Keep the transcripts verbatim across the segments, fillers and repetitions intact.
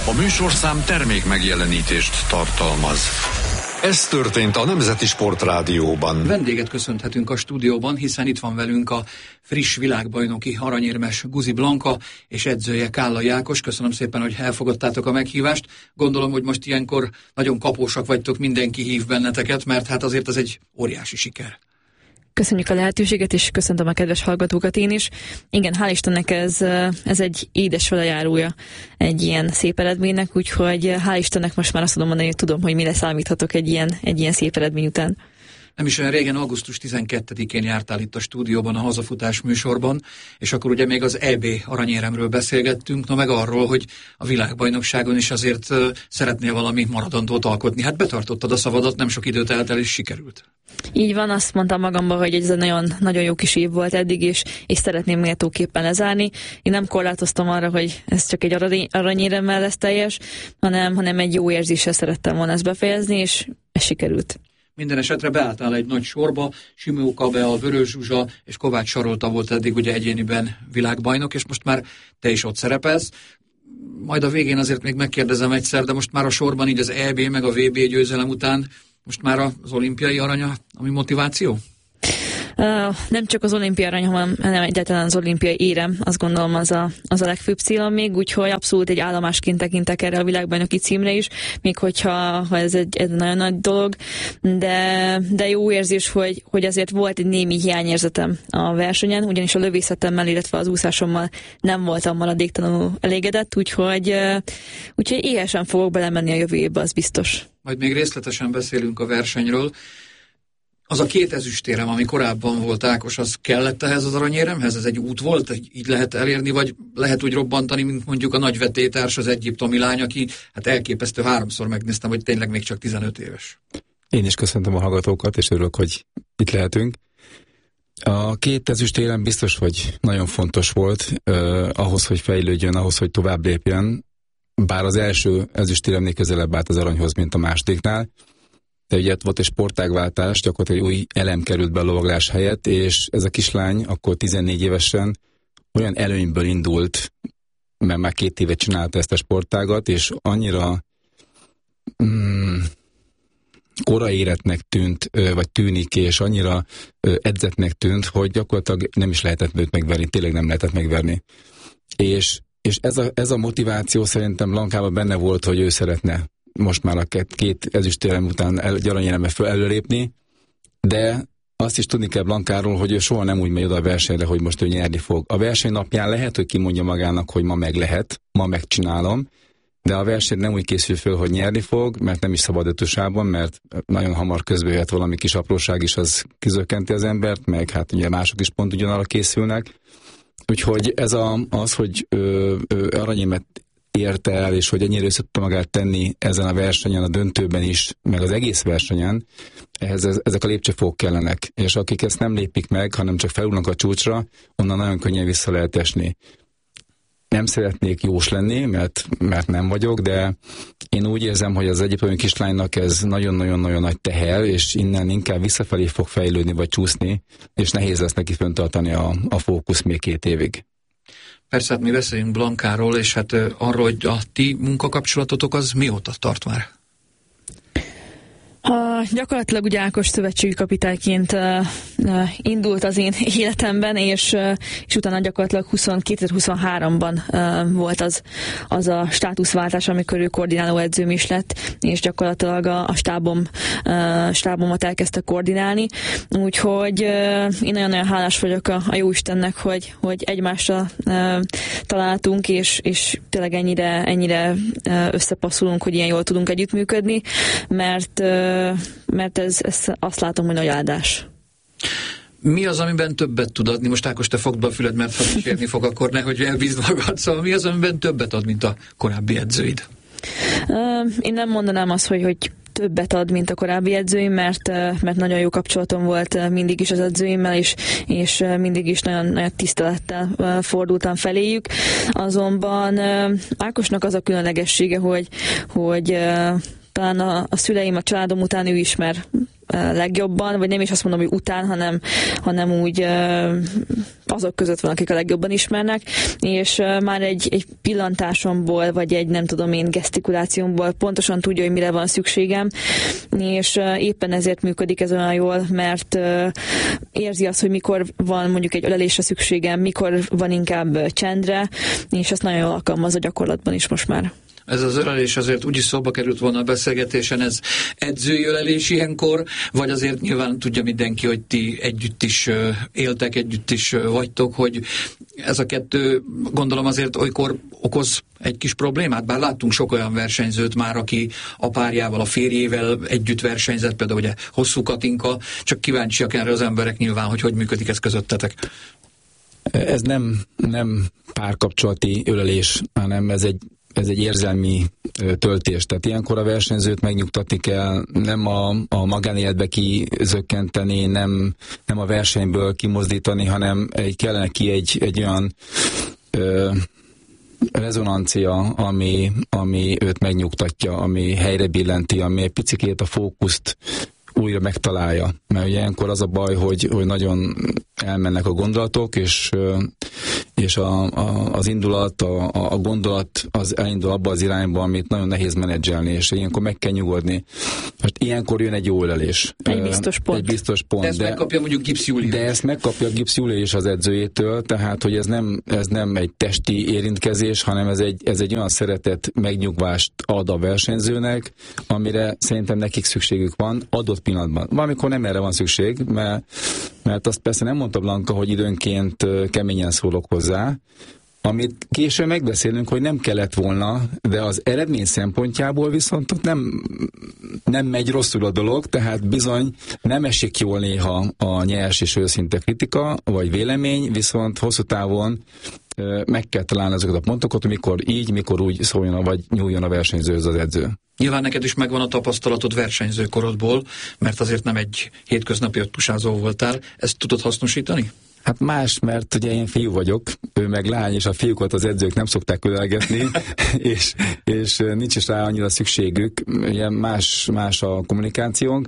A műsorszám termék megjelenítést tartalmaz. Ez történt a Nemzeti Sportrádióban. Vendéget köszönhetünk a stúdióban, hiszen itt van velünk a friss világbajnoki aranyérmes Guzi Blanka és edzője Kállai Ákos. Köszönöm szépen, hogy elfogadtátok a meghívást. Gondolom, hogy most ilyenkor nagyon kapósak vagytok, mindenki hív benneteket, mert hát azért ez egy óriási siker. Köszönjük a lehetőséget, és köszöntöm a kedves hallgatókat én is. Igen, hál' Istennek ez, ez egy édes velejárója egy ilyen szép eredménynek, úgyhogy hál' Istennek most már azt tudom mondani, hogy tudom, hogy mire számíthatok egy ilyen, egy ilyen szép eredmény után. Nem is olyan régen, augusztus tizenkettedikén jártál itt a stúdióban a hazafutás műsorban, és akkor ugye még az é bé aranyéremről beszélgettünk, no meg arról, hogy a világbajnokságon is azért uh, szeretnél valami maradandót alkotni. Hát betartottad a szavadat, nem sok időt eltel, és sikerült. Így van, azt mondtam magamban, hogy ez egy nagyon, nagyon jó kis év volt eddig is, és szeretném méltóképpen lezárni. Én nem korlátoztam arra, hogy ez csak egy arany, aranyéremmel lesz teljes, hanem, hanem egy jó érzéssel szerettem volna ezt befejezni, és ez sikerült. Minden esetre beálltál egy nagy sorba, Simó Kabea, Vörös Zsuzsa és Kovács Sarolta volt eddig ugye egyéniben világbajnok, és most már te is ott szerepelsz. Majd a végén azért még megkérdezem egyszer, de most már a sorban így az é bé meg a vé bé győzelem után most már az olimpiai aranya, ami motiváció? Uh, nem csak az olimpiai arany, hanem, hanem egyáltalán az olimpiai érem, azt gondolom az a, az a legfőbb célom még, úgyhogy abszolút egy állomásként tekintek erre a világbajnoki címre is, még hogyha ha ez egy, egy nagyon nagy dolog, de, de jó érzés, hogy, hogy azért volt egy némi hiányérzetem a versenyen, ugyanis a lövészetemmel, illetve az úszásommal nem voltam maradéktalanul elégedett, úgyhogy, úgyhogy éhesen fogok belemenni a jövő évbe, az biztos. Majd még részletesen beszélünk a versenyről. Az a két ezüstérem, ami korábban volt, Ákos, az kellett ehhez az aranyéremhez? Ez egy út volt, hogy így lehet elérni, vagy lehet úgy robbantani, mint mondjuk a nagyvetétárs, az egyiptomi lány, aki hát elképesztő, háromszor megnéztem, hogy tényleg még csak tizenöt éves. Én is köszöntöm a hallgatókat, és örülök, hogy itt lehetünk. A két ezüstérem biztos, hogy nagyon fontos volt eh, ahhoz, hogy fejlődjön, ahhoz, hogy tovább lépjen, bár az első ezüstéremnél közelebb állt az aranyhoz, mint a másodiknál. De ugye volt egy sportágváltás, gyakorlatilag egy új elem került be a lovaglás helyett, és ez a kislány akkor tizennégy évesen olyan előnyből indult, mert már két évet csinálta ezt a sportágat, és annyira mm, koraéretnek tűnt, vagy tűnik, és annyira edzetnek tűnt, hogy gyakorlatilag nem is lehetett őt megverni, tényleg nem lehetett megverni. És, és ez, a, ez a motiváció szerintem Blankában benne volt, hogy ő szeretne most már a két, két ezüstérem után el, aranyérembe föl előlépni, de azt is tudni kell Blankáról, hogy ő soha nem úgy megy oda a versenyre, hogy most ő nyerni fog. A verseny napján lehet, hogy kimondja magának, hogy ma meg lehet, ma megcsinálom, de a verseny nem úgy készül föl, hogy nyerni fog, mert nem is szabad ötösában, mert nagyon hamar közbe jöhet valami kis apróság is, az kizökkenti az embert, meg hát ugye mások is pont ugyanarra készülnek. Úgyhogy ez a, az, hogy ö, ö, aranyémet érte el, és hogy ennyire össze tudta magát tenni ezen a versenyen, a döntőben is, meg az egész versenyen, ehhez ezek a lépcsőfokok kellenek. És akik ezt nem lépik meg, hanem csak felülnek a csúcsra, onnan nagyon könnyen vissza lehet esni. Nem szeretnék jós lenni, mert, mert nem vagyok, de én úgy érzem, hogy az egyiptomi kislánynak ez nagyon-nagyon-nagyon nagy teher, és innen inkább visszafelé fog fejlődni, vagy csúszni, és nehéz lesz neki föntartani a, a fókusz még két évig. Persze, hát mi beszéljünk Blankáról, és hát arról, hogy a ti munkakapcsolatotok az mióta tart már? A, gyakorlatilag ugye Ákos szövetségi kapitányként uh, uh, indult az én életemben, és, uh, és utána gyakorlatilag kétezer-huszonháromban uh, volt az, az a státuszváltás, amikor ő koordináló edzőm is lett, és gyakorlatilag a, a stábom, uh, stábomat elkezdte koordinálni. Úgyhogy uh, én nagyon-nagyon hálás vagyok a, a Jóistennek, hogy, hogy egymásra uh, találtunk, és, és tényleg ennyire, ennyire uh, összepasszolunk, hogy ilyen jól tudunk együttműködni, mert uh, mert ez, ez azt látom, hogy nagy áldás. Mi az, amiben többet tud adni? Most Ákos, te fogd be a füled, mert ha kísérni fog, akkor nehogy elbízd magad. Szóval mi az, amiben többet ad, mint a korábbi edzőid? Én nem mondanám azt, hogy, hogy többet ad, mint a korábbi edzőim, mert, mert nagyon jó kapcsolatom volt mindig is az edzőimmel, és, és mindig is nagyon, nagyon tisztelettel fordultam feléjük. Azonban Ákosnak az a különlegessége, hogy, hogy talán a, a szüleim, a családom után ő ismer legjobban, vagy nem is azt mondom, hogy után, hanem, hanem úgy azok között van, akik a legjobban ismernek, és már egy, egy pillantásomból, vagy egy nem tudom én gesztikulációmból pontosan tudja, hogy mire van szükségem, és éppen ezért működik ez olyan jól, mert érzi azt, hogy mikor van mondjuk egy ölelésre szükségem, mikor van inkább csendre, és ezt nagyon jól alkalmaz a gyakorlatban is most már. Ez az ölelés azért úgyis szóba került volna a beszélgetésen, ez edzői ölelés ilyenkor, vagy azért nyilván tudja mindenki, hogy ti együtt is éltek, együtt is vagytok, hogy ez a kettő gondolom azért olykor okoz egy kis problémát, bár láttunk sok olyan versenyzőt már, aki a párjával, a férjével együtt versenyzett, például ugye Hosszú Katinka, csak kíváncsiak erre az emberek nyilván, hogy hogy működik ez közöttetek. Ez nem, nem párkapcsolati ölelés, hanem ez egy ez egy érzelmi töltés. Tehát ilyenkor a versenyzőt megnyugtatni kell, nem a, a magánéletbe kizökkenteni, nem, nem a versenyből kimozdítani, hanem egy, kellene ki egy, egy olyan ö, rezonancia, ami, ami őt megnyugtatja, ami helyre billenti, ami egy picikét a fókuszt újra megtalálja. Mert ugye ilyenkor az a baj, hogy, hogy nagyon elmennek a gondolatok, és, és a, a, az indulat, a, a gondolat az elindul abba az irányba, amit nagyon nehéz menedzselni, és ilyenkor meg kell nyugodni. Most ilyenkor jön egy jó ölelés. Egy biztos pont. Egy biztos pont. De ezt de, megkapja mondjuk Gibbs Júlia. De ezt megkapja Gibbs Júlia is az edzőjétől, tehát hogy ez nem, ez nem egy testi érintkezés, hanem ez egy, ez egy olyan szeretet, megnyugvást ad a versenyzőnek, amire szerintem nekik szükségük van adott pillanatban. Valamikor nem erre van szükség, mert, mert azt persze nem mondta Blanka, hogy időnként keményen szólok hozzá, amit később megbeszélünk, hogy nem kellett volna, de az eredmény szempontjából viszont ott nem, nem megy rosszul a dolog, tehát bizony nem esik jól néha a nyers és őszinte kritika, vagy vélemény, viszont hosszú távon meg kell találni azokat a pontokat, mikor így, mikor úgy szóljon, vagy nyúljon a versenyzőhöz az edző. Nyilván neked is megvan a tapasztalatod versenyzőkorodból, mert azért nem egy hétköznapi ötpusázó voltál. Ezt tudod hasznosítani? Hát más, mert ugye én fiú vagyok, ő meg lány, és a fiúkat az edzők nem szokták ölelgetni, és, és nincs is rá annyira szükségük, ugye más, más a kommunikációnk.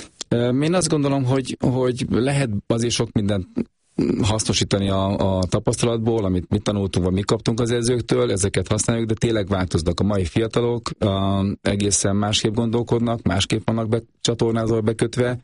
Én azt gondolom, hogy, hogy lehet azért sok mindent hasznosítani a, a tapasztalatból, amit mi tanultunk, vagy mi kaptunk az edzőktől, ezeket használjuk, de tényleg változnak a mai fiatalok, a, egészen másképp gondolkodnak, másképp vannak becsatornázva, bekötve.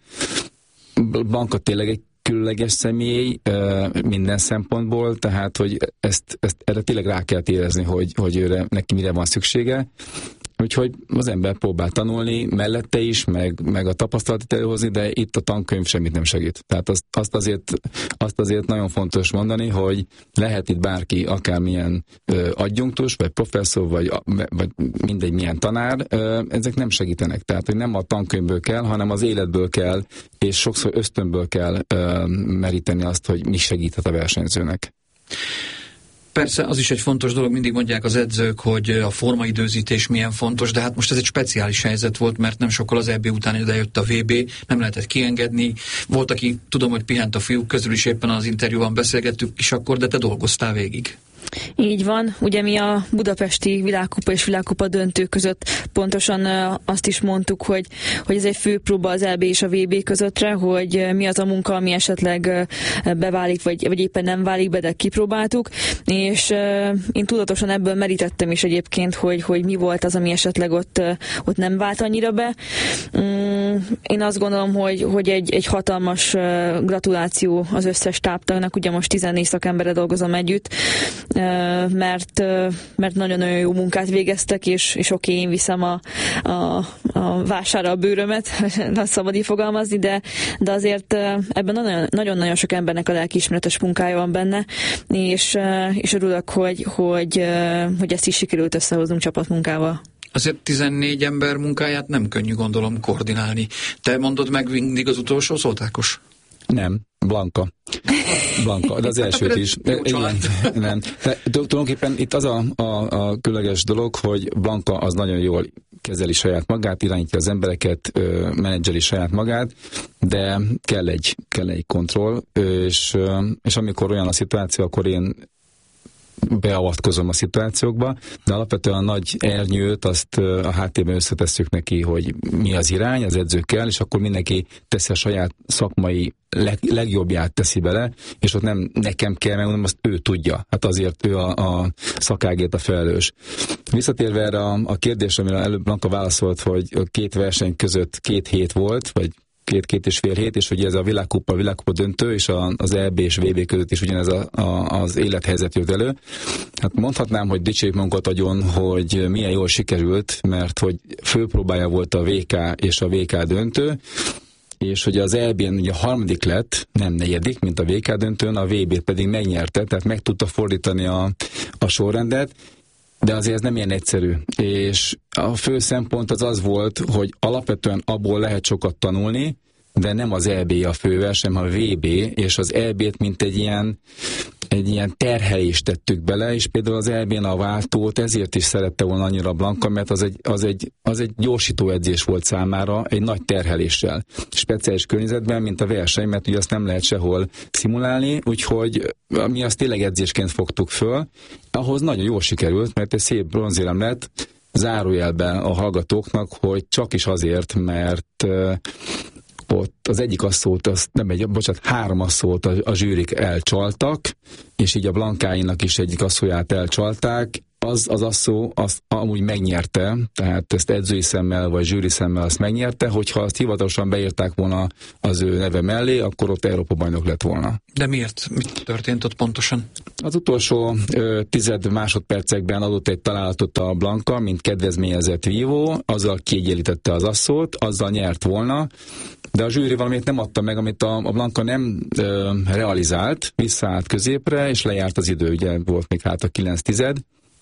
Blanka tényleg egy különleges személy minden szempontból, tehát, hogy ezt, ezt erre tényleg rá kell érezni, hogy, hogy őre, neki mire van szüksége. Úgyhogy az ember próbál tanulni mellette is, meg, meg a tapasztalatot előhozni, de itt a tankönyv semmit nem segít. Tehát azt, azt, azért, azt azért nagyon fontos mondani, hogy lehet itt bárki, akármilyen ö, adjunktus, vagy professzor, vagy, vagy mindegy milyen tanár, ö, ezek nem segítenek. Tehát, hogy nem a tankönyvből kell, hanem az életből kell, és sokszor ösztönből kell ö, meríteni azt, hogy mi segíthet a versenyzőnek. Persze, az is egy fontos dolog, mindig mondják az edzők, hogy a formaidőzítés milyen fontos, de hát most ez egy speciális helyzet volt, mert nem sokkal az é bé után idejött a vé bé, nem lehetett kiengedni. Volt, aki tudom, hogy pihent a fiúk közül is, éppen az interjúban beszélgettük is akkor, de te dolgoztál végig. Így van, ugye mi a budapesti világkupa és világkupa döntő között pontosan azt is mondtuk, hogy, hogy ez egy főpróba az é bé és a vé bé közöttre, hogy mi az a munka, ami esetleg beválik, vagy, vagy éppen nem válik be, de kipróbáltuk, és én tudatosan ebből merítettem is egyébként, hogy, hogy mi volt az, ami esetleg ott, ott nem vált annyira be. Én azt gondolom, hogy, hogy egy, egy hatalmas gratuláció az összes táptagnak, ugye most tizennégy szakemberre dolgozom együtt, mert, mert nagyon-nagyon jó munkát végeztek, és, és oké, én viszem a, a, a vására a bőrömet, nem szabad így fogalmazni, de, de azért ebben nagyon-nagyon sok embernek a lelkiismeretes munkája van benne, és, és örülök, hogy, hogy, hogy ezt is sikerült összehoznunk csapatmunkával. Azért tizennégy ember munkáját nem könnyű, gondolom, koordinálni. Te mondod meg mindig az utolsó szót, Ákos? Nem, Blanka. Blanka, de az elsőt is. Igen, nem. De tulajdonképpen itt az a, a, a különleges dolog, hogy Blanka az nagyon jól kezeli saját magát, irányítja az embereket, menedzseli saját magát, de kell egy, kell egy kontroll, és, és amikor olyan a szituáció, akkor én beavatkozom a szituációkba, de alapvetően a nagy ernyőt azt a háttérben összetesszük neki, hogy mi az irány az edzőkkel, és akkor mindenki teszi a saját szakmai leg, legjobbját teszi bele, és ott nem nekem kell, mert azt ő tudja. Hát azért ő a, a szakágért a felelős. Visszatérve erre a, a kérdésre, amire előbb Blanka válaszolt, hogy a két verseny között két hét volt, vagy két-két és fél hét, és ugye ez a világkupa, a világkupa döntő, és a, az é bé és vé bé között is ugyanez a, a, az élethelyzet jött elő. Hát mondhatnám, hogy dicsérjük magunkat agyon, hogy milyen jól sikerült, mert hogy főpróbája volt a vé ká és a vé ká döntő, és hogy az é bén ugye a harmadik lett, nem negyedik, mint a vé ká döntőn, a vé bét pedig megnyerte, tehát meg tudta fordítani a, a sorrendet, de azért ez nem ilyen egyszerű. És a fő szempont az az volt, hogy alapvetően abból lehet sokat tanulni, de nem az é bé a főverseny, hanem a vé bé, és az é bét mint egy ilyen, egy ilyen terhelést tettük bele, és például az é bén a váltót ezért is szerette volna annyira Blanka, mert az egy, az egy, az egy gyorsító edzés volt számára, egy nagy terheléssel. Speciális környezetben, mint a verseny, mert ugye azt nem lehet sehol szimulálni, úgyhogy mi azt tényleg edzésként fogtuk föl. Ahhoz nagyon jól sikerült, mert egy szép bronzérem lett, zárójelben a hallgatóknak, hogy csak is azért, mert ott az egyik asszót, az nem egy, bocsánat, három asszót a, a zsűrik elcsaltak, és így a Blankáinak is egyik asszóját elcsalták. Az az asszó azt amúgy megnyerte, tehát ezt edzői szemmel vagy zsűri szemmel azt megnyerte, hogyha azt hivatalosan beírták volna az ő neve mellé, akkor ott Európa bajnok lett volna. De miért? Mit történt ott pontosan? Az utolsó ö, tized másodpercekben adott egy találatot a Blanka, mint kedvezményezett vívó, azzal kiegyenlítette az asszót, azzal nyert volna, de a zsűri valamit nem adta meg, amit a, a Blanka nem ö, realizált, visszaállt középre, és lejárt az idő, ugye volt még hát a kilenc tized,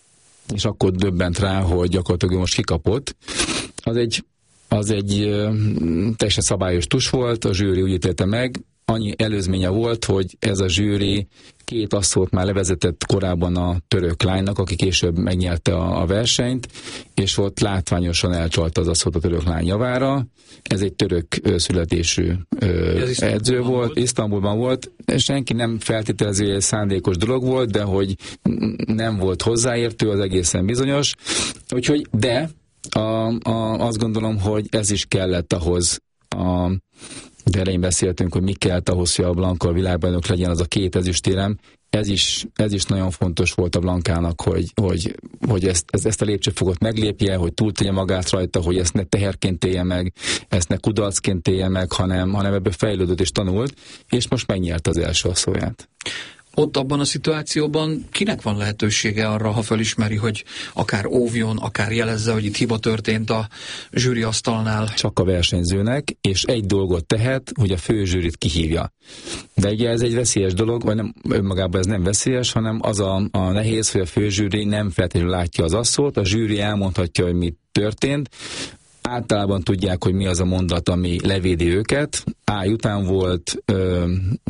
és akkor döbbent rá, hogy gyakorlatilag most kikapott. Az egy, az egy ö, teljesen szabályos tus volt, a zsűri úgy ítélte meg, annyi előzménye volt, hogy ez a zsűri két asszót már levezetett korábban a török lánynak, aki később megnyerte a, a versenyt, és ott látványosan elcsalta az asszót a török lány javára. Ez egy török ö, születésű ö, edző volt, volt, Isztambulban volt, senki nem feltételező, hogy egy szándékos dolog volt, de hogy nem volt hozzáértő, az egészen bizonyos. Úgyhogy, de a, a, azt gondolom, hogy ez is kellett ahhoz, a de elején beszéltünk, hogy mi kellett ahhoz, hogy a Blanka a világbajnok legyen, az a két ezüstérem. Ez is, ez is nagyon fontos volt a Blankának, hogy, hogy, hogy ezt, ezt a lépcsőfokot meglépje, hogy túltegye magát rajta, hogy ezt ne teherként élje meg, ezt ne kudarcként élje meg, hanem, hanem ebből fejlődött és tanult, és most megnyerte az első asszóját. Ott abban a szituációban kinek van lehetősége arra, ha felismeri, hogy akár óvjon, akár jelezze, hogy itt hiba történt a zsűri asztalnál? Csak a versenyzőnek, és egy dolgot tehet, hogy a főzsűrit kihívja. De ugye ez egy veszélyes dolog, vagy nem, önmagában ez nem veszélyes, hanem az a, a nehéz, hogy a főzsűri nem feltétlenül látja az asszót, a zsűri elmondhatja, hogy mi történt, általában tudják, hogy mi az a mondat, ami levédi őket. A után volt, ö,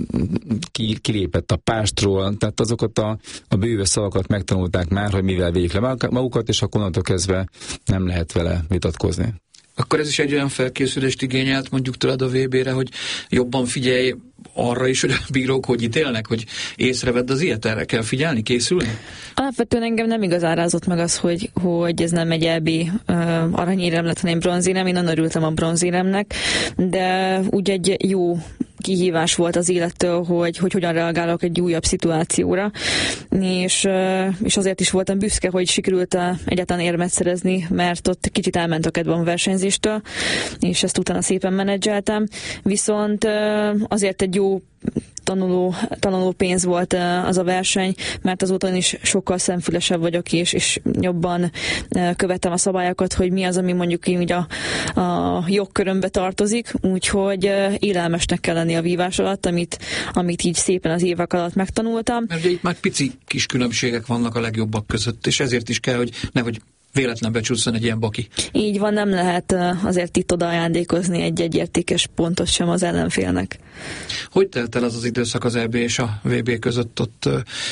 ki, kilépett a pástról, tehát azokat a, a bőve szavakat megtanulták már, hogy mivel védjék le magukat, és akkor onnantól kezdve nem lehet vele vitatkozni. Akkor ez is egy olyan felkészülést igényelt mondjuk tőled a vé bére, hogy jobban figyelj arra is, hogy a bírók hogy ítélnek, hogy észrevedd az ilyet, erre kell figyelni, készülni? Alapvetően engem nem igazán rázott meg az, hogy, hogy ez nem egy é bé uh, aranyérem lett, hanem bronzérem. Én nagyon örültem a bronzéremnek, de úgy egy jó kihívás volt az élettől, hogy, hogy hogyan reagálok egy újabb szituációra, és, és azért is voltam büszke, hogy sikerült egyáltalán érmet szerezni, mert ott kicsit elment a kedvem a versenyzéstől, és ezt utána szépen menedzseltem, viszont azért egy jó tanuló, tanuló pénz volt az a verseny, mert azóta is sokkal szemfülesebb vagyok, és, és jobban követtem a szabályokat, hogy mi az, ami mondjuk így a, a jogkörömbe tartozik, úgyhogy élelmesnek kell lenni a vívás alatt, amit, amit így szépen az évek alatt megtanultam. Mert ugye itt már pici kis különbségek vannak a legjobbak között, és ezért is kell, hogy nehogy véletlen becsúszson egy ilyen baki. Így van, nem lehet azért itt oda ajándékozni egy-egy értékes pontot sem az ellenfélnek. Hogy telt el az az időszak az é bé és a vé bé között? Ott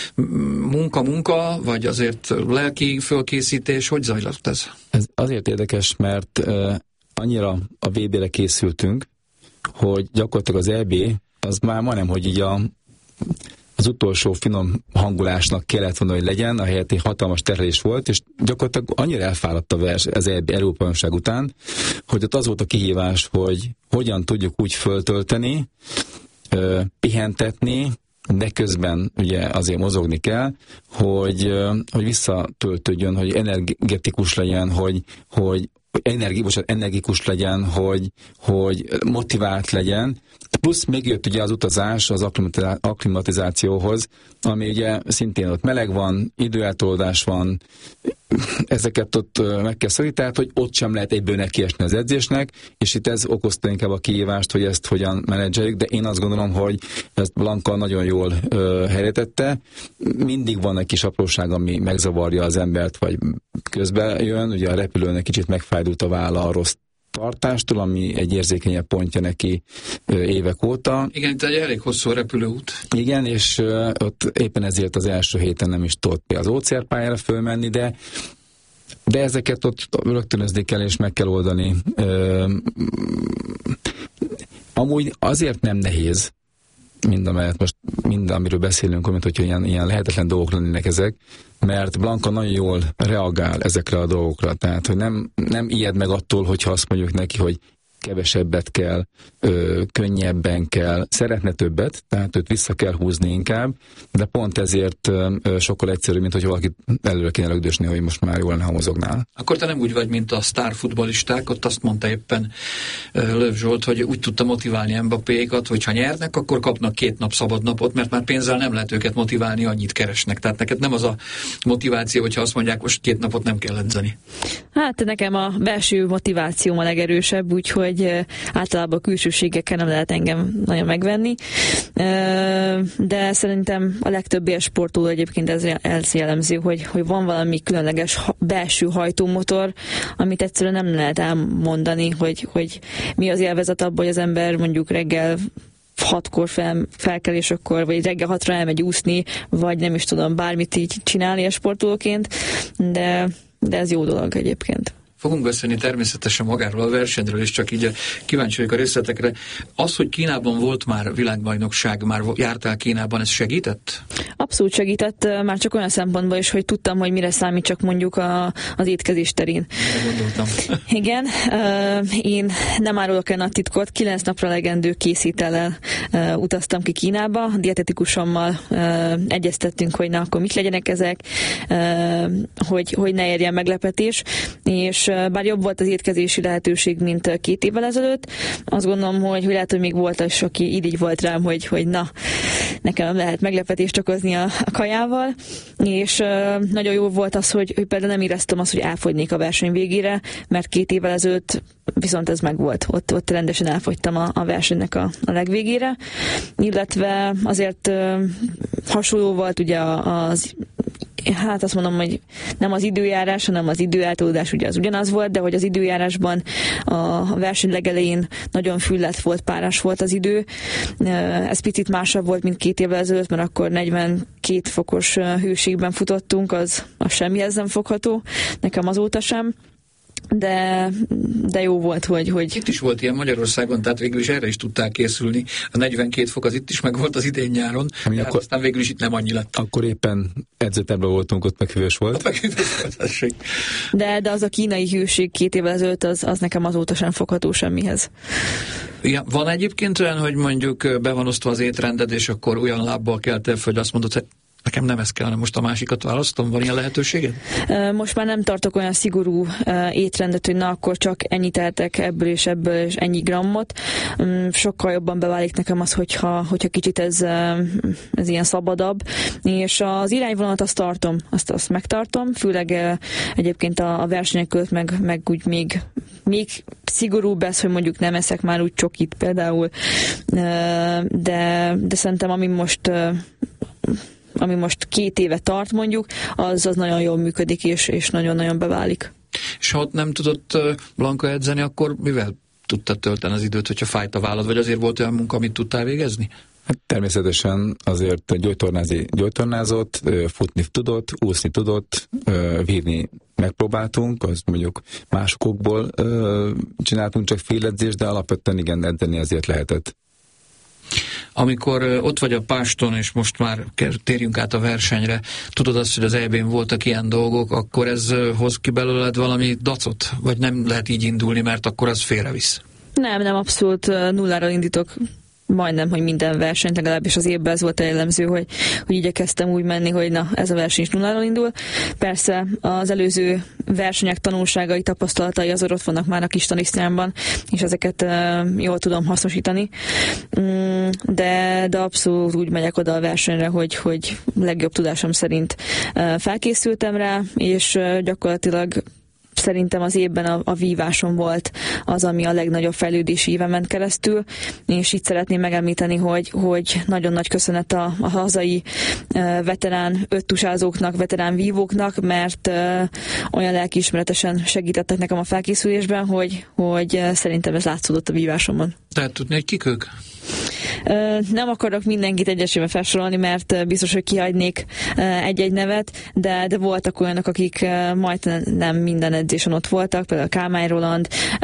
munka-munka, vagy azért lelki fölkészítés? Hogy zajlott ez? Ez azért érdekes, mert uh, annyira a vé bére készültünk, hogy gyakorlatilag az é bé az már majdnem, hogy így a az utolsó finom hangulásnak kellett volna, hogy legyen, a helyett egy hatalmas terhelés volt, és gyakorlatilag annyira elfáradt a vers az Európai Bajnokság után, hogy ott az volt a kihívás, hogy hogyan tudjuk úgy föltölteni, pihentetni, de közben ugye azért mozogni kell, hogy, hogy visszatöltődjön, hogy energetikus legyen, hogy, hogy energi, bocsánat, energikus legyen, hogy, hogy motivált legyen. Plusz még jött ugye az utazás az akklimatizációhoz, ami ugye szintén ott meleg van, időeltolódás van, ezeket ott meg kell szorítani, tehát hogy ott sem lehet egyből nekiesni az edzésnek, és itt ez okozta inkább a kihívást, hogy ezt hogyan menedzseljük, de én azt gondolom, hogy ezt Blanka nagyon jól uh, helyretette. Mindig van egy kis apróság, ami megzavarja az embert, vagy közben jön, ugye a repülőnek kicsit megfájdult a válla a rossz tartástól, ami egy érzékenyebb pontja neki évek óta. Igen, itt egy elég hosszú repülőút. Igen, és uh, ott éppen ezért az első héten nem is tudott az ó cé er pályára fölmenni, de de ezeket ott rögtönözni kell, és meg kell oldani. Uh, amúgy azért nem nehéz, mind amellett most mind, amiről beszélünk, mint hogyha ilyen, ilyen lehetetlen dolgok lennének ezek, mert Blanka nagyon jól reagál ezekre a dolgokra. Tehát, hogy nem, nem ijed meg attól, hogyha azt mondjuk neki, hogy kevesebbet kell, ö, könnyebben kell, szeretne többet, tehát őt vissza kell húzni inkább, de pont ezért ö, sokkal egyszerűbb, mint hogy valaki előre kéne lögdösni, hogy most már jól lenne, ha mozognál. Akkor te nem úgy vagy, mint a sztárfutballisták, ott azt mondta éppen Löw Zsolt, hogy úgy tudta motiválni Mbappékat, hogy ha nyernek, akkor kapnak két nap szabad napot, mert már pénzzel nem lehet őket motiválni, annyit keresnek. Tehát neked nem az a motiváció, hogyha azt mondják, most két napot nem kell edzeni. Hát nekem a belső motivációm a legerősebb, úgyhogy hogy általában a külsőségekkel nem lehet engem nagyon megvenni, de szerintem a legtöbb élsportoló egyébként ez, ez jellemző, hogy, hogy van valami különleges belső hajtómotor, amit egyszerűen nem lehet elmondani, hogy, hogy mi az élvezet abban, hogy az ember mondjuk reggel hatkor fel, felkel, és akkor, vagy reggel hatra elmegy úszni, vagy nem is tudom, bármit így csinálni a sportolóként, de, de ez jó dolog egyébként. Fogunk beszélni természetesen magáról a versenyről, és csak így kíváncsi vagyok a részletekre. Az, hogy Kínában volt már világbajnokság, már jártál Kínában, ez segített? Abszolút segített, már csak olyan szempontból is, hogy tudtam, hogy mire számít csak mondjuk a, az étkezés terén. Gondoltam. Igen, én nem árulok el nagy titkot, kilenc napra legendő készítellel utaztam ki Kínába, a dietetikusommal egyeztettünk, hogy na, akkor mit legyenek ezek, hogy, hogy ne érjen meglepetés, és bár jobb volt az étkezési lehetőség, mint két évvel ezelőtt, azt gondolom, hogy, hogy lehet, hogy még volt az, aki így volt rám, hogy, hogy na, nekem nem lehet meglepetést okozni a, a kajával, és uh, nagyon jó volt az, hogy, hogy például nem éreztem azt, hogy elfogynék a verseny végére, mert két évvel ezelőtt viszont ez meg volt. Ott, ott rendesen elfogytam a, a versenynek a, a legvégére, illetve azért uh, hasonló volt ugye az hát azt mondom, hogy nem az időjárás, hanem az időeltolódás ugye az ugyanaz volt, de hogy az időjárásban a verseny legelején nagyon füllet volt, párás volt az idő. Ez picit másabb volt, mint két évvel ezelőtt, mert akkor negyvenkét fokos hőségben futottunk, az, az semmihez nem fogható, nekem azóta sem. De, de jó volt, hogy, hogy... Itt is volt ilyen Magyarországon, tehát végül is erre is tudták készülni. A negyvenkét fok az itt is meg volt az idén nyáron, de akkor, aztán végül is itt nem annyi lett. Akkor éppen edzőterben voltunk, ott meg hűvös volt. Ott meg hűvös volt, tessék. De, de az a kínai hőség két évvel ezelőtt, az, az nekem azóta sem fogható semmihez. Ja, van egyébként olyan, hogy mondjuk be van osztva az étrended, és akkor olyan lábbal keltél, hogy azt mondod, hogy nekem nem ez kell, hanem most a másikat választom. Van ilyen lehetőséged? Most már nem tartok olyan szigorú étrendet, hogy na akkor csak ennyit eltek ebből és ebből és ennyi grammot. Sokkal jobban beválik nekem az, hogyha, hogyha kicsit ez, ez ilyen szabadabb. És az irányvonalat azt tartom, azt, azt megtartom, főleg egyébként a, a versenyek között meg, meg úgy még, még szigorúbb ez, hogy mondjuk nem eszek már úgy csokit például. De, de szerintem ami most ami most két éve tart mondjuk, az, az nagyon jól működik, és, és nagyon-nagyon beválik. És ha ott nem tudott Blanka edzeni, akkor mivel tudtad tölteni az időt, hogyha fájt a vállad, vagy azért volt olyan munka, amit tudtál végezni? Hát természetesen azért gyógytornázni gyógytornázott, futni tudott, úszni tudott, vívni megpróbáltunk, azt mondjuk másokból csináltunk csak féledzést, de alapvetően igen, edzeni azért lehetett. amikor ott vagy a páston, és most már térjünk át a versenyre, tudod azt, hogy az é bén voltak ilyen dolgok, akkor ez hoz ki belőled valami dacot? Vagy nem lehet így indulni, mert akkor az félrevisz? Nem, nem, abszolút nullára indítok majdnem, hogy minden versenyt, legalábbis az évben ez volt a jellemző, hogy, hogy igyekeztem úgy menni, hogy na, ez a verseny is nulláról indul. Persze az előző versenyek tanulságai, tapasztalatai azok ott vannak már a kis tanisztrámban, és ezeket uh, jól tudom hasznosítani. Mm, de, de abszolút úgy megyek oda a versenyre, hogy, hogy legjobb tudásom szerint uh, felkészültem rá, és uh, gyakorlatilag szerintem az évben a, a víváson volt az, ami a legnagyobb fejlődési éven ment keresztül, és itt szeretném megemlíteni, hogy, hogy nagyon nagy köszönet a, a hazai uh, veterán öttusázóknak, veterán vívóknak, mert uh, olyan lelkiismeretesen segítettek nekem a felkészülésben, hogy, hogy uh, szerintem ez látszódott a vívásomon. Tehát tudni, hogy kik ők? Nem akarok mindenkit egyesével felsorolni, mert biztos, hogy kihagynék egy-egy nevet, de, de voltak olyanok, akik majd nem minden edzésen ott voltak, például Kálmán Roland,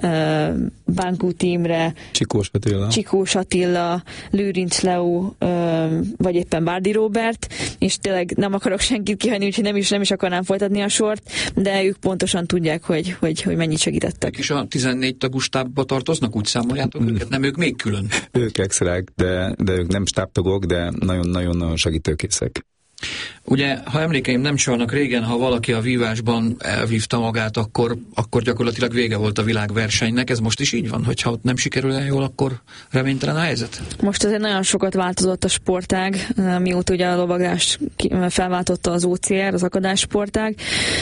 Bánkúti Imre, Csikós Attila, Csikós Attila, Lőrinc Leó, vagy éppen Bárdi Róbert, és tényleg nem akarok senkit kihagyni, úgyhogy nem is, nem is akarnám folytatni a sort, de ők pontosan tudják, hogy, hogy, hogy mennyit segítettek. És a tizennégy tagú stábba tartoznak, úgy számoljátok mm. őket? Nem, ők még külön? Ők extrák, de, de ők nem stábtagok, de nagyon-nagyon-nagyon segítőkészek. Ugye, ha emlékeim nem csalnak, régen, ha valaki a vívásban elvívta magát, akkor, akkor gyakorlatilag vége volt a világversenynek. Ez most is így van, hogyha ott nem sikerül el jól, akkor reménytelen a helyzet? Most azért nagyon sokat változott a sportág, mióta ugye a lovagást felváltotta az o cé er, az akadályssportág.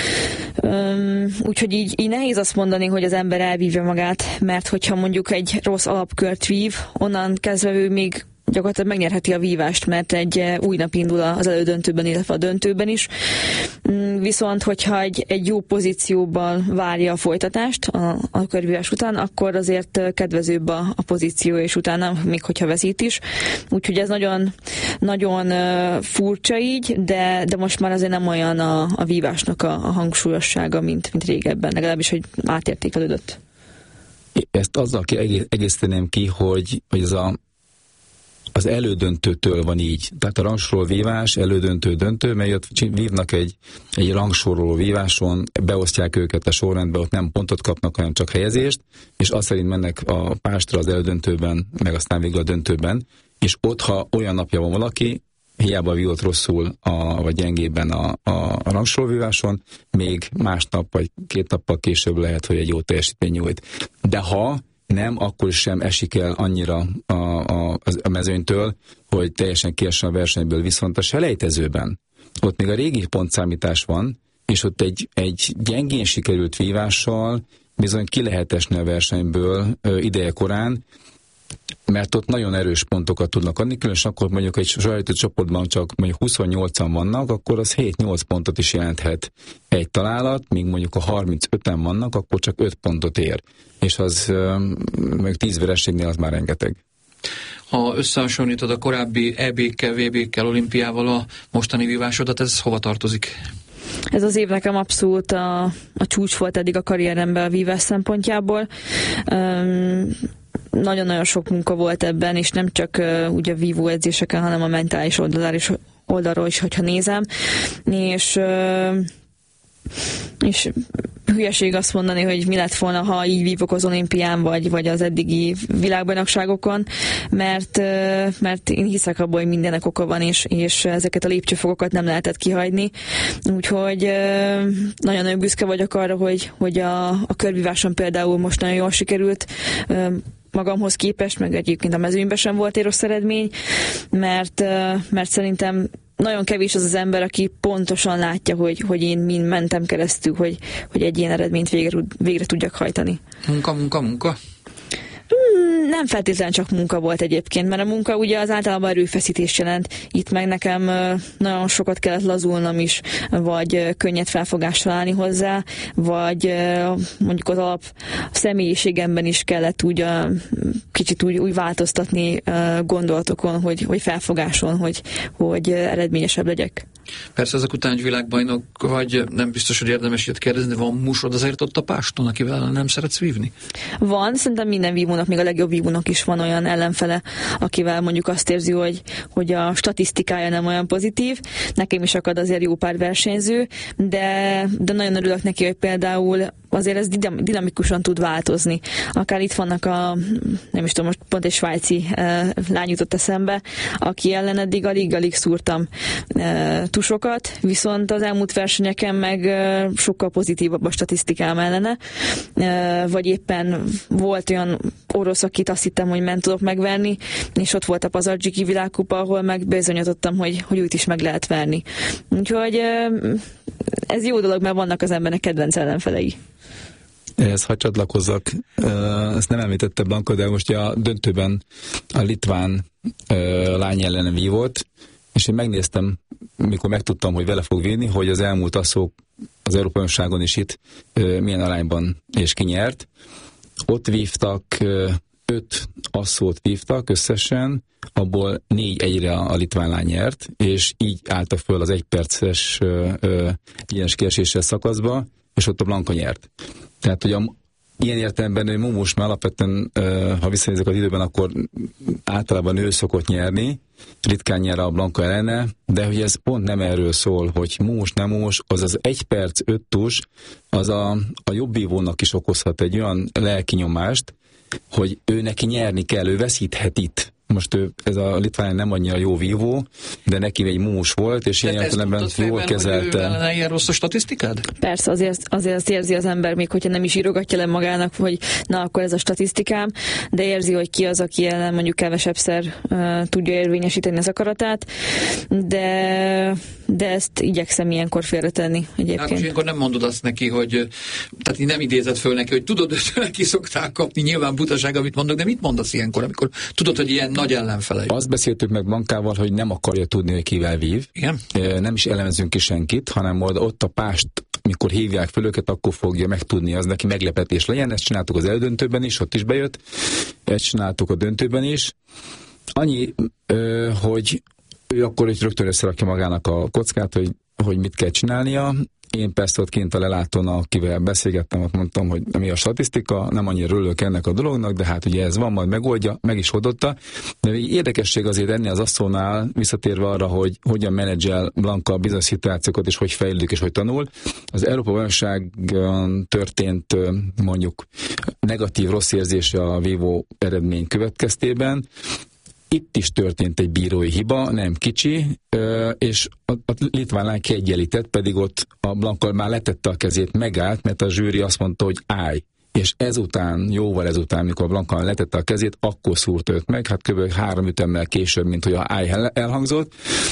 Úgyhogy így, így nehéz azt mondani, hogy az ember elvívja magát, mert hogyha mondjuk egy rossz alapkört vív, onnan kezdve ő még gyakorlatilag megnyerheti a vívást, mert egy új nap indul az elődöntőben, illetve a döntőben is. Viszont, hogyha egy, egy jó pozícióban várja a folytatást a, a körvívás után, akkor azért kedvezőbb a, a pozíció, és utána, még hogyha veszít is. Úgyhogy ez nagyon, nagyon furcsa így, de, de most már azért nem olyan a, a vívásnak a, a hangsúlyossága, mint, mint régebben, legalábbis, hogy átértékelődött. Ezt azzal egészíteném ki, hogy, hogy ez a az elődöntőtől van így. Tehát a rangsoroló vívás, elődöntő, döntő, mely ott vívnak egy, egy rangsoroló víváson, beosztják őket a sorrendbe, ott nem pontot kapnak, hanem csak helyezést, és azt szerint mennek a pástra az elődöntőben, meg aztán végül a döntőben, és ott, ha olyan napja van valaki, hiába vívott rosszul, a, vagy gyengébben a, a, a rangsoroló víváson, még másnap, vagy két nappal később lehet, hogy egy jó teljesítmény nyújt. De ha nem, akkor sem esik el annyira a, a, a mezőnytől, hogy teljesen kiessen a versenyből, viszont a selejtezőben ott még a régi pontszámítás van, és ott egy, egy gyengén sikerült vívással bizony ki lehet esni a versenyből ö, ideje korán, mert ott nagyon erős pontokat tudnak adni, különösen akkor mondjuk egy sajátítő csoportban csak mondjuk huszonnyolcan vannak, akkor az hét-nyolc pontot is jelenthet egy találat, míg mondjuk a harmincöten vannak, akkor csak öt pontot ér. És az meg tíz vereségnél az már rengeteg. Ha összehasonlítod a korábbi é bé-kkel, vé bé-kkel, olimpiával a mostani vívásodat, ez hova tartozik? Ez az év nekem abszolút a, a csúcs volt eddig a karrieremben a vívás szempontjából. Um, Nagyon-nagyon sok munka volt ebben, és nem csak uh, ugye a vívó edzéseken, hanem a mentális oldalról is, oldalról is, hogyha nézem. És, uh, és hülyeség azt mondani, hogy mi lett volna, ha így vívok az olimpián, vagy, vagy az eddigi világbajnokságokon, mert, uh, mert én hiszek abban, hogy mindenek oka van, és, és ezeket a lépcsőfokokat nem lehetett kihagyni. Úgyhogy uh, nagyon-nagyon büszke vagyok arra, hogy, hogy a, a körvíváson például most nagyon jól sikerült, uh, magamhoz képest, meg egyébként a mezőnyben sem volt egy rossz eredmény, mert, mert szerintem nagyon kevés az az ember, aki pontosan látja, hogy, hogy én mind mentem keresztül, hogy, hogy egy ilyen eredményt végre, végre tudjak hajtani. Munka, munka, munka? Nem feltétlenül csak munka volt egyébként, mert a munka ugye az általában erőfeszítés jelent. Itt meg nekem nagyon sokat kellett lazulnom is, vagy könnyed felfogással állni hozzá, vagy mondjuk az alap személyiségemben is kellett úgy a, kicsit úgy, úgy változtatni gondolatokon, hogy, hogy felfogáson, hogy, hogy eredményesebb legyek. Persze ezek után egy világbajnok vagy, nem biztos, hogy érdemes ilyet kérdezni, de van musod azért ott a páston, akivel nem szeretsz vívni? Van, szerintem minden vívónak, még a legjobb vívónak is van olyan ellenfele, akivel mondjuk azt érzi, hogy, hogy a statisztikája nem olyan pozitív. Nekem is akad azért jó pár versenyző, de, de nagyon örülök neki, hogy például azért ez dinamikusan tud változni. Akár itt vannak a, nem is tudom, most pont egy svájci uh, lány jutott eszembe, aki ellen eddig alig-alig szúrtam uh, tusokat, viszont az elmúlt versenyeken meg uh, sokkal pozitívabb a statisztikám ellene, uh, vagy éppen volt olyan orosz, akit azt hittem, hogy ment tudok megverni, és ott volt a Pazardzsiki világkupa, ahol meg bizonyítottam, hogy, hogy őt is meg lehet verni. Úgyhogy uh, ez jó dolog, mert vannak az embernek kedvenc ellenfelei. Ehhez hadd csatlakozzak, ezt nem említette Blanka, de most a döntőben a litván lány ellen vívott, és én megnéztem, mikor megtudtam, hogy vele fog vinni, hogy az elmúlt asszók az Európa-bajnokságon is itt milyen arányban és ki nyert. Ott vívtak, öt asszót vívtak összesen, abból négy egyre a litván lány nyert, és így álltak föl az egyperces egyenes kieséses szakaszba, és ott a Blanka nyert. Tehát, hogy a, ilyen értelemben, hogy Mumus már alapvetően, ha visszanézek az időben, akkor általában ő szokott nyerni, ritkán nyer a Blanka ellene, de hogy ez pont nem erről szól, hogy Mumus, nem Mumus, az az egy perc, öt tus, az a, a jobb vívónak is okozhat egy olyan lelki nyomást, hogy ő neki nyerni kell, ő veszíthet itt. Most ő, ez a litván nem annyira jó vívó, de neki egy Mumus volt, és ilyen értelemben jól kezelte. Hogy ő ilyen rossz a statisztikád? Persze, azért, azért azt érzi az ember, még hogyha nem is írogatja le magának, hogy na, akkor ez a statisztikám, de érzi, hogy ki az, aki ellen mondjuk kevesebbszer uh, tudja érvényesíteni az akaratát, de, de ezt igyekszem ilyenkor félretenni egyébként. Ákos, ilyenkor nem mondod azt neki, hogy tehát nem idézed föl neki, hogy tudod, hogy ki szokták kapni, nyilván butaság, amit mondok, de mit mondasz ilyenkor, amikor tudod, hogy ilyen nagy ellenfelei? Azt beszéltük meg Blankával, hogy nem akarja tudni, hogy kivel vív. Igen? Nem is elemezünk ki senkit, hanem ott a pást, mikor hívják föl őket, akkor fogja megtudni, az neki meglepetés legyen. Ezt csináltuk az eldöntőben is, ott is bejött. Ezt csináltuk a döntőben is. Annyi, hogy ő akkor hogy rögtön összerakja magának a kockát, hogy, hogy mit kell csinálnia. Én persze ott kint a lelátón, akivel beszélgettem, ott mondtam, hogy mi a statisztika, nem annyira örülök ennek a dolognak, de hát ugye ez van, majd megoldja, meg is oldotta. De érdekesség azért ennél az asszónál, visszatérve arra, hogy hogyan menedzsel Blanka bizonyos szituációkat, és hogy fejlődik, és hogy tanul. Az Európa-bajnokságon történt mondjuk negatív rossz érzése a vívó eredmény következtében. Itt is történt egy bírói hiba, nem kicsi, és a, a litván lány kiegyenlített, pedig ott a Blanka már letette a kezét, megállt, mert a zsűri azt mondta, hogy állj. És ezután, jóval ezután, mikor Blanka letette a kezét, akkor szúrt őt meg, hát kb. három ütemmel később, mint hogy a állj elhangzott,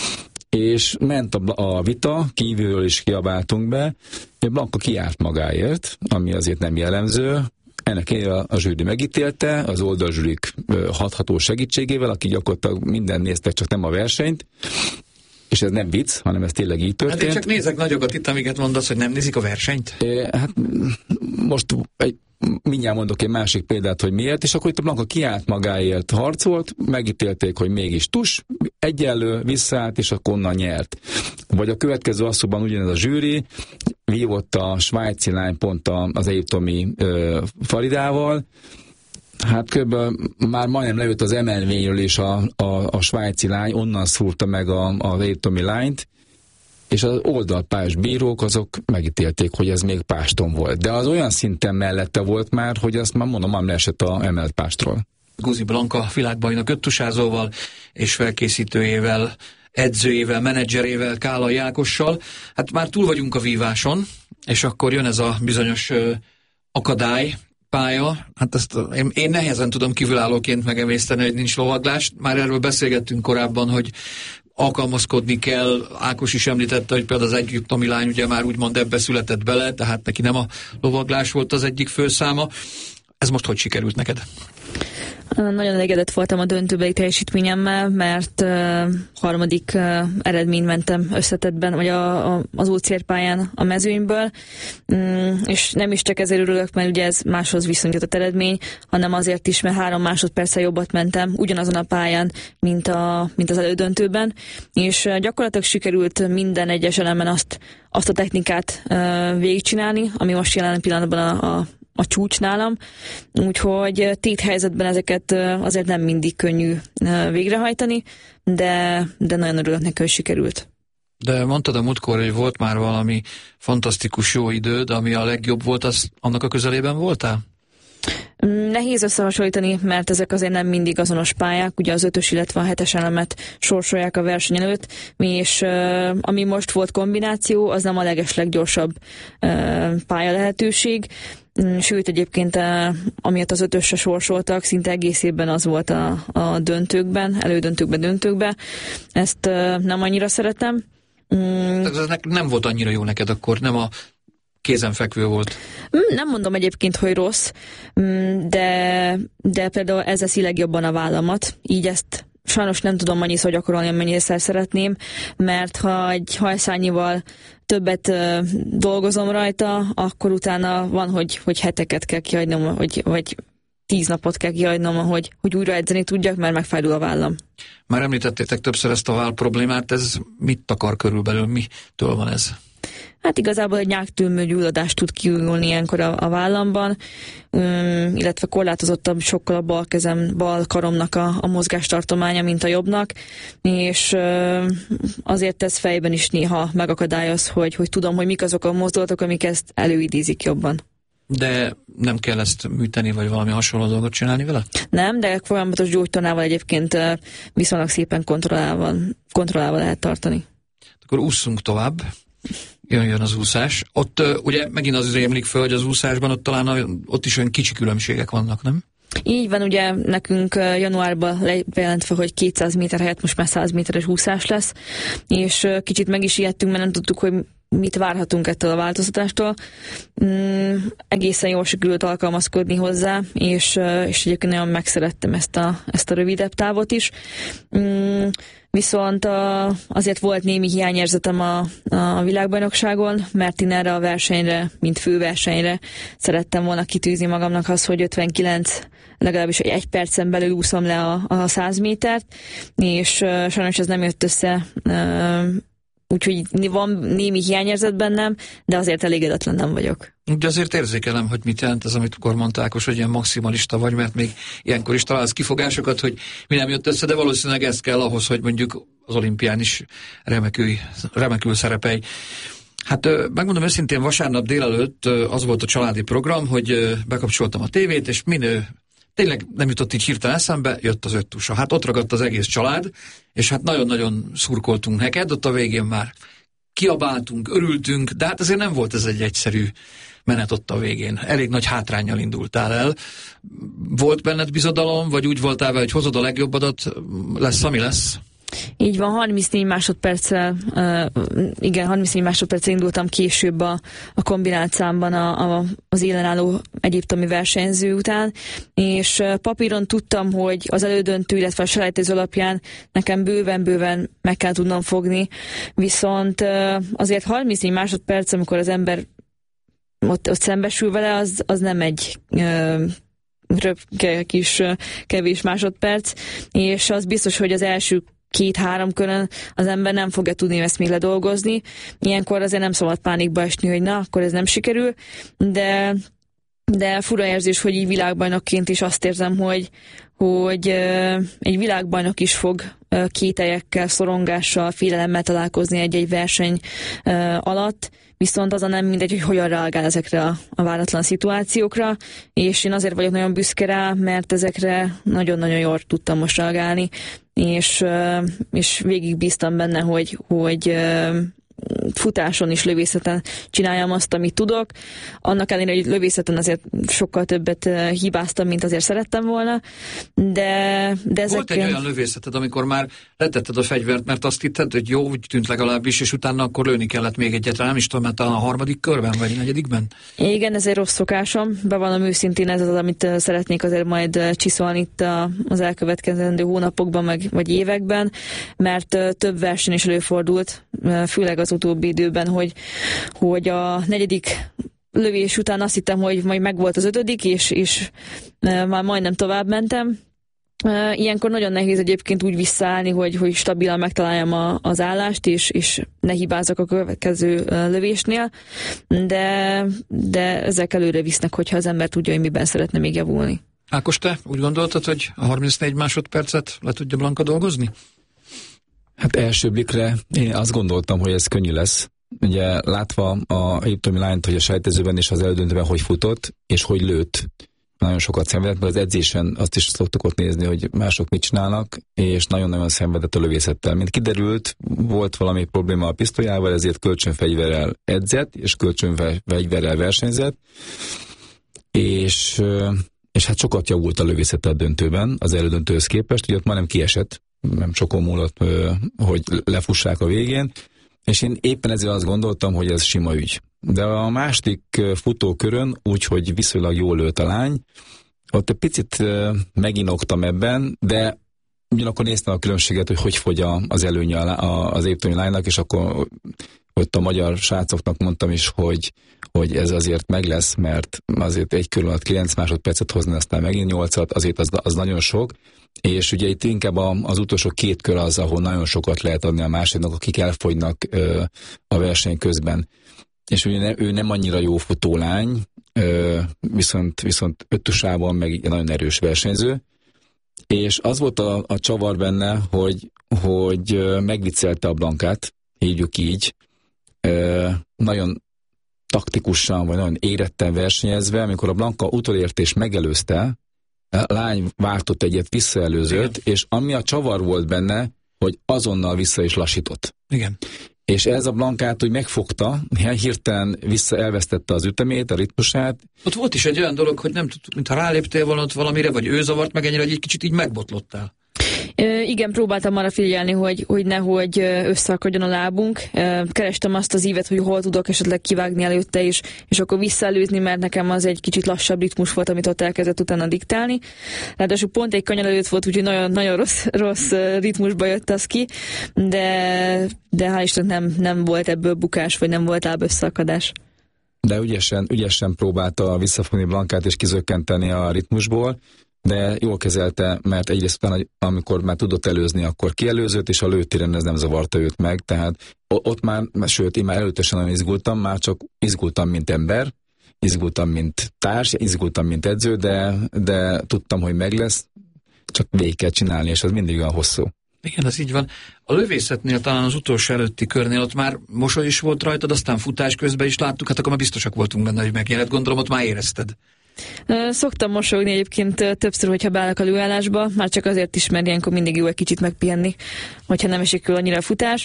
és ment a, a vita, kívülről is kiabáltunk be, és Blanka kiállt magáért, ami azért nem jellemző. Ennek a, a zsűri megítélte, az oldalzsűrik hatható segítségével, akik gyakorlatilag minden néztek, csak nem a versenyt, és ez nem vicc, hanem ez tényleg így történt. Hát én csak nézek nagyokat itt, amiket mondasz, hogy nem nézik a versenyt? É, hát most egy, mindjárt mondok egy másik példát, hogy miért, és akkor itt a Blanka kiállt magáért, harcolt, megítélték, hogy mégis tus, egyenlő, visszaállt, és akkor onnan nyert. Vagy a következő asszóban ugyanez a zsűri, vívott a svájci lány pont az egyiptomi uh, Faridával, hát kb. Már majdnem lejött az emelvényről is a, a, a svájci lány, onnan szúrta meg a, az egyiptomi lányt, és az oldalpás bírók azok megítélték, hogy ez még páston volt. De az olyan szinten mellette volt már, hogy azt már mondom, már leesett a emelt pástról. Guzi Blanka világbajnok öttusázóval és felkészítőjével, edzőjével, menedzserével, Kálai Ákossal. Hát már túl vagyunk a víváson, és akkor jön ez a bizonyos ö, akadály, pálya. Hát ezt én, én nehezen tudom kívülállóként megemészteni, hogy nincs lovaglás. Már erről beszélgettünk korábban, hogy alkalmazkodni kell. Ákos is említette, hogy például az egyiptomi lány ugye már úgymond ebbe született bele, tehát neki nem a lovaglás volt az egyik főszáma. Ez most hogy sikerült neked? Nagyon elégedett voltam a döntőbeli teljesítményemmel, mert uh, harmadik uh, eredményt mentem összetettben, vagy a, a, az útszérpályán a mezőnyből, um, és nem is csak ezért örülök, mert ugye ez máshoz viszonyított eredmény, hanem azért is, mert három másodperccel jobbat mentem ugyanazon a pályán, mint, a, mint az elődöntőben, és uh, gyakorlatilag sikerült minden egyes elemen azt, azt a technikát uh, végigcsinálni, ami most jelen pillanatban a, a a csúcs nálam, úgyhogy téthelyzetben ezeket azért nem mindig könnyű végrehajtani, de, de nagyon örülök neki, hogy sikerült. De mondtad a múltkor, hogy volt már valami fantasztikus jó időd, ami a legjobb volt, az annak a közelében voltál? Nehéz összehasonlítani, mert ezek azért nem mindig azonos pályák, ugye az ötös, illetve a hetes elemet sorsolják a verseny előtt, és uh, ami most volt kombináció, az nem a legesleggyorsabb uh, pálya lehetőség, sőt egyébként uh, amiatt az ötösre sorsoltak, szinte egész évben az volt a, a döntőkben, elődöntőkben, döntőkben, ezt uh, nem annyira szeretem. Mm. Ez nem volt annyira jó neked akkor, nem a kézenfekvő volt. Nem mondom egyébként, hogy rossz, de, de például ez eszi legjobban a vállamat, így ezt sajnos nem tudom annyiszor gyakorolni, amennyire szeretném, mert ha egy hajszányival többet uh, dolgozom rajta, akkor utána van, hogy, hogy heteket kell kihagynom, hogy, vagy tíz napot kell kihagynom, hogy, hogy újra edzeni tudjak, mert megfájdul a vállam. Már említettétek többször ezt a váll problémát, ez mit akar körülbelül, mitől van ez? Hát igazából egy nyáktűmő gyulladást tud kiújulni ilyenkor a, a vállamban, um, illetve korlátozottabb sokkal a bal kezem, bal karomnak a, a mozgástartománya, mint a jobbnak, és uh, azért ez fejben is néha megakadályoz, hogy, hogy tudom, hogy mik azok a mozdulatok, amik ezt előidézik jobban. De nem kell ezt műteni, vagy valami hasonló dolgot csinálni vele? Nem, de folyamatos gyógytornával egyébként uh, viszonylag szépen kontrollálva, kontrollálva lehet tartani. Akkor ússzunk tovább. Jön, jön az úszás. Ott uh, ugye megint az rémlik föl, hogy az úszásban ott talán a, ott is olyan kicsi különbségek vannak, nem? Így van, ugye nekünk uh, januárban lejelentve, hogy kétszáz méter helyett most már száz méteres úszás lesz, és uh, kicsit meg is ijedtünk, mert nem tudtuk, hogy mit várhatunk ettől a változtatástól. Mm, egészen jól sikerült alkalmazkodni hozzá, és, uh, és egyébként nagyon megszerettem ezt a, ezt a rövidebb távot is. Mm, Viszont a, azért volt némi hiányérzetem a, a világbajnokságon, mert én erre a versenyre, mint főversenyre szerettem volna kitűzni magamnak az, hogy ötvenkilenc, legalábbis egy percen belül úszom le a, a száz métert, és uh, sajnos ez nem jött össze, uh, úgyhogy van némi hiányérzet bennem, de azért elégedetlen nem vagyok. De azért érzékelem, hogy mit jelent ez, amit akkor mondta Ákos, hogy ilyen maximalista vagy, mert még ilyenkor is találsz kifogásokat, hogy mi nem jött össze, de valószínűleg ez kell ahhoz, hogy mondjuk az olimpián is remekül, remekül szerepelj. Hát megmondom őszintén, vasárnap délelőtt az volt a családi program, hogy bekapcsoltam a tévét, és minő tényleg nem jutott így hirtelen eszembe, jött az öt tusa. Hát ott ragadt az egész család, és hát nagyon-nagyon szurkoltunk neked, ott a végén már kiabáltunk, örültünk, de hát azért nem volt ez egy egyszerű menet ott a végén. Elég nagy hátránnyal indultál el. Volt benned bizodalom, vagy úgy voltál vele, hogy hozod a legjobbadat, lesz, ami lesz? Így van, harmincnégy másodperccel, uh, igen, harmincnégy másodperccel indultam később a, a kombinált számban a, a, az élenálló egyiptomi versenyző után, és uh, papíron tudtam, hogy az elődöntő, illetve a selejtező alapján nekem bőven-bőven meg kell tudnom fogni, viszont uh, azért harmincnégy másodperc, amikor az ember ott, ott szembesül vele, az, az nem egy uh, röpke kis uh, kevés másodperc, és az biztos, hogy az első két-három körön az ember nem fogja tudni ezt még ledolgozni. Ilyenkor azért nem szabad pánikba esni, hogy na, akkor ez nem sikerül, de, de fura érzés, hogy így világbajnokként is azt érzem, hogy, hogy egy világbajnok is fog kételyekkel, szorongással, félelemmel találkozni egy-egy verseny alatt, viszont az a nem mindegy, hogy hogyan reagál ezekre a, a váratlan szituációkra, és én azért vagyok nagyon büszke rá, mert ezekre nagyon-nagyon jól tudtam most reagálni, és, és végig bíztam benne, hogy, hogy futáson is, lövészeten csináljam azt, amit tudok. Annak ellenére, hogy lövészeten azért sokkal többet hibáztam, mint azért szerettem volna, de, de ezek... Volt egy olyan lövészeted, amikor már letetted a fegyvert, mert azt hitted, hogy jó, úgy tűnt legalábbis, és utána akkor lőni kellett még egyet, nem is tudom, mert a harmadik körben, vagy a negyedikben? Igen, ez egy rossz szokásom. Bevallom őszintén, ez az, amit szeretnék azért majd csiszolni itt az elkövetkezendő hónapokban, meg, vagy években, mert több verseny is előfordult, főleg az utóbbi időben, hogy, hogy a negyedik lövés után azt hittem, hogy majd megvolt az ötödik, és, és már majdnem tovább mentem. Ilyenkor nagyon nehéz egyébként úgy visszaállni, hogy, hogy stabilan megtaláljam a, az állást, és, és ne hibázzak a következő lövésnél, de, de ezek előre visznek, hogyha az ember tudja, hogy miben szeretne még javulni. Ákos, te úgy gondoltad, hogy a harmincnégy másodpercet le tudja Blanka dolgozni? Hát első blikre én azt gondoltam, hogy ez könnyű lesz. Ugye látva a egyiptomi lányt, hogy a sejtezőben és az elődöntőben hogy futott, és hogy lőtt, nagyon sokat szenvedett, mert az edzésen azt is szoktuk ott nézni, hogy mások mit csinálnak, és nagyon-nagyon szenvedett a lövészettel. Mint kiderült, volt valami probléma a pisztolyával, ezért kölcsönfegyverrel edzett, és kölcsönfegyverrel versenyzett, és, és hát sokat javult a lövészete a döntőben, az elődöntőhöz képest, ugye ott majdnem kiesett, nem sokon múlott, hogy lefussák a végén, és én éppen ezért azt gondoltam, hogy ez sima ügy. De a második futókörön, úgyhogy viszonylag jól lőtt a lány, ott egy picit meginoktam ebben, de ugyanakkor néztem a különbséget, hogy hogy fogy az előnye az egyiptomi lánynak, és akkor ott a magyar srácoknak mondtam is, hogy, hogy ez azért meg lesz, mert azért egy kör alatt kilenc másodpercet hozni, aztán megint nyolcat, azért az, az nagyon sok, és ugye itt inkább az utolsó két kör az, ahol nagyon sokat lehet adni a másiknak, akik elfogynak ö, a verseny közben. És ugye ne, ő nem annyira jó futólány, ö, viszont, viszont öttusában meg nagyon erős versenyző, és az volt a, a csavar benne, hogy, hogy megviccelte a Blankát, hívjuk így, ö, nagyon taktikusan, vagy nagyon éretten versenyezve, amikor a Blanka utolért és megelőzte, a lány váltott egyet, visszaelőzött, igen. És ami a csavar volt benne, hogy azonnal vissza is lassított. Igen. És ez a Blankát úgy megfogta, hirtelen vissza elvesztette az ütemét, a ritmusát. Ott volt is egy olyan dolog, hogy nem tudtuk, mintha ráléptél volna ott valamire, vagy ő zavart meg ennyire, hogy egy kicsit így megbotlottál. Igen, próbáltam arra figyelni, hogy, hogy nehogy összeakadjon a lábunk. Kerestem azt az ívet, hogy hol tudok esetleg kivágni előtte is, és akkor visszaelőzni, mert nekem az egy kicsit lassabb ritmus volt, amit ott elkezdett utána diktálni. Ráadásul pont egy kanyar előtt volt, úgyhogy nagyon, nagyon rossz, rossz ritmusba jött az ki, de, de hál' Istennek nem, nem volt ebből bukás, vagy nem volt láb összeakadás. De ügyesen, ügyesen próbálta visszafogni Blankát és kizökkenteni a ritmusból, de jól kezelte, mert egyrészt utána, amikor már tudott előzni, akkor kielőzött, és a lőtéren ez nem zavarta őt meg, tehát ott már, sőt, én már előttesen nagyon izgultam, már csak izgultam, mint ember, izgultam, mint társ, izgultam, mint edző, de, de tudtam, hogy meg lesz, csak végig kell csinálni, és az mindig olyan hosszú. Igen, ez így van. A lövészetnél, talán az utolsó előtti körnél ott már mosoly is volt rajtad, aztán futás közben is láttuk, hát akkor már biztosak voltunk benne, hogy megjelent, gondolom, ott már érezted. Szoktam mosolyogni egyébként többször, hogyha beállok a lőállásba, már csak azért is, mert ilyenkor mindig jó egy kicsit megpihenni, hogyha nem esik el annyira a futás.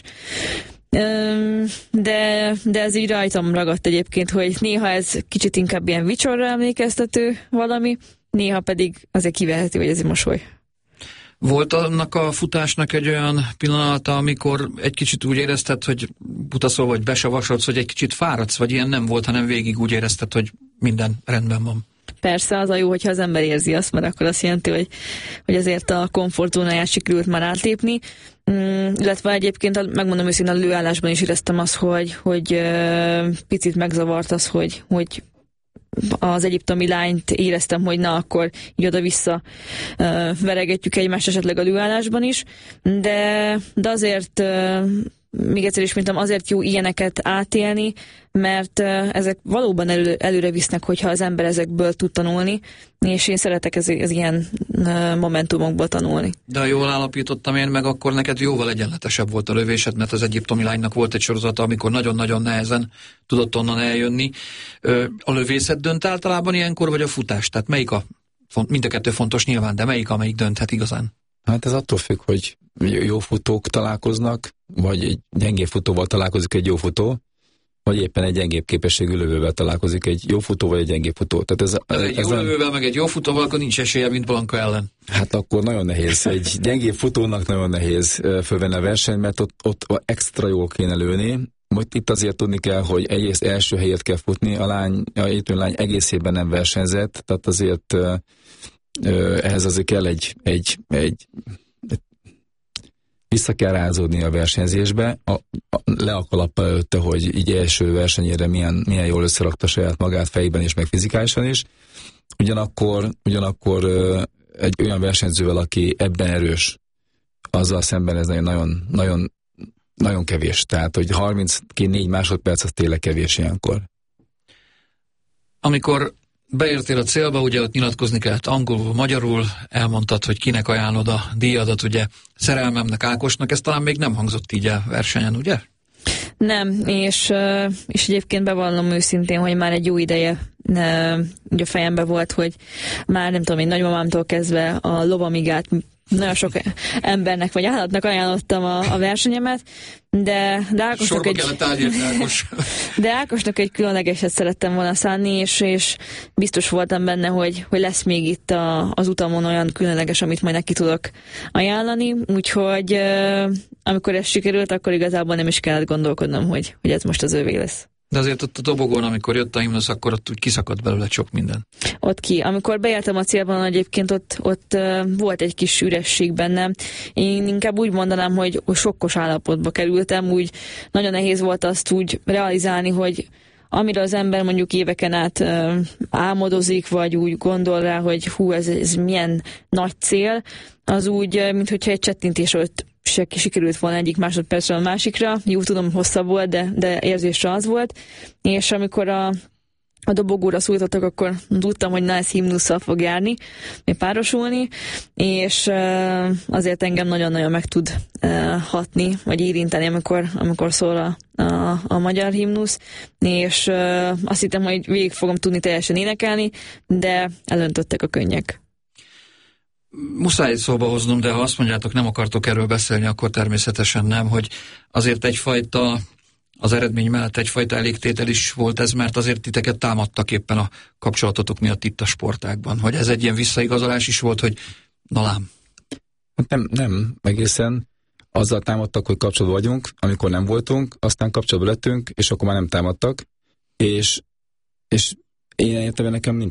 De, de ez így rajtam ragadt egyébként, hogy néha ez kicsit inkább ilyen vicsorra emlékeztető valami, néha pedig azért kivehető, hogy ez egy mosoly. Volt annak a futásnak egy olyan pillanata, amikor egy kicsit úgy érezted, hogy butaszol, vagy besavasodsz, hogy egy kicsit fáradsz, vagy ilyen nem volt, hanem végig úgy érezted, hogy minden rendben van? Persze, az a jó, hogyha az ember érzi azt, mert akkor azt jelenti, hogy, hogy azért a komfortzónáját sikerült már átlépni. Mm, illetve egyébként, megmondom őszintén, a lőállásban is éreztem azt, hogy, hogy uh, picit megzavart az, hogy, hogy az egyiptomi lányt éreztem, hogy na, akkor így oda-vissza uh, veregetjük egymást esetleg a lőállásban is, de, de azért uh, még egyszer is mondtam, azért jó ilyeneket átélni, mert uh, ezek valóban elő, előre visznek, hogyha az ember ezekből tud tanulni, és én szeretek ez, ez ilyen uh, momentumokból tanulni. De jól állapítottam én meg, akkor neked jóval egyenletesebb volt a lövésed, mert az egyiptomi lánynak volt egy sorozata, amikor nagyon-nagyon nehezen tudott onnan eljönni. A lövészet dönt általában ilyenkor, vagy a futás? Tehát melyik a, mind a kettő fontos nyilván, de melyik, amelyik dönthet igazán? Hát ez attól függ, hogy jó futók találkoznak, vagy egy gyengébb futóval találkozik egy jó futó, vagy éppen egy gyengébb képességű lövővel találkozik egy jó futó, vagy egy gyengébb futó. Tehát ez, egy ez jó nem... lövővel, meg egy jó futóval, akkor nincs esélye, mint Blanka ellen. Hát akkor nagyon nehéz. Egy gyengébb futónak nagyon nehéz fölvenni a versenyt, mert ott, ott extra jól kéne lőni. Most itt azért tudni kell, hogy egész első helyet kell futni, a lány, a étőlány egészében nem versenyzett, tehát azért ehhez azért kell egy, egy, egy, egy vissza kell rázódni a versenyzésbe, a, a, le a kalappal előtte, hogy így első versenyére milyen, milyen jól összerakta saját magát fejben és meg fizikálisan is. Ugyanakkor, ugyanakkor egy olyan versenyzővel, aki ebben erős, azzal szemben ez nagyon, nagyon, nagyon kevés. Tehát, hogy harmincnégy másodperc az tényleg kevés ilyenkor. Amikor beértél a célba, ugye ott nyilatkozni kellett angolul, magyarul, elmondtad, hogy kinek ajánlod a díjadat, ugye szerelmemnek, Ákosnak, ez talán még nem hangzott így a versenyen, ugye? Nem, és, és egyébként bevallom őszintén, hogy már egy jó ideje ugye a fejemben volt, hogy már nem tudom, én nagymamámtól kezdve a lovamigát nagyon sok embernek vagy állatnak ajánlottam a, a versenyemet, de, de Ákosnak egy, de Ákosnak egy különlegeset szerettem volna szánni, és, és biztos voltam benne, hogy, hogy lesz még itt a, az utamon olyan különleges, amit majd neki tudok ajánlani, úgyhogy amikor ez sikerült, akkor igazából nem is kellett gondolkodnom, hogy, hogy ez most az övé lesz. De azért ott a dobogón, amikor jött a himnusz, akkor ott úgy kiszakadt belőle sok minden. Ott ki. Amikor beértem a célban, egyébként ott, ott uh, volt egy kis üresség bennem. Én inkább úgy mondanám, hogy sokkos állapotba kerültem, úgy nagyon nehéz volt azt úgy realizálni, hogy amire az ember mondjuk éveken át uh, álmodozik, vagy úgy gondol rá, hogy hú, ez, ez milyen nagy cél, az úgy, uh, minthogyha egy csettintés ott se sikerült volna egyik másodpercről a másikra. Jó, tudom, hosszabb volt, de, de érzésre az volt. És amikor a, a dobogóra szólítottak, akkor tudtam, hogy na, ez himnusszal fog járni, még párosulni, és uh, azért engem nagyon-nagyon meg tud uh, hatni, vagy érinteni, amikor, amikor szól a, a, a magyar himnusz, és uh, azt hittem, hogy végig fogom tudni teljesen énekelni, de elöntöttek a könnyek. Muszáj egy szóba hoznom, de ha azt mondjátok, nem akartok erről beszélni, akkor természetesen nem, hogy azért egyfajta, az eredmény mellett egyfajta elégtétel is volt ez, mert azért titeket támadtak éppen a kapcsolatotok miatt itt a sportágban, hogy ez egy ilyen visszaigazolás is volt, hogy na lám. Nem, nem, egészen azzal támadtak, hogy kapcsolatban vagyunk, amikor nem voltunk, aztán kapcsolatban lettünk, és akkor már nem támadtak, és, és én értem, nekem nincs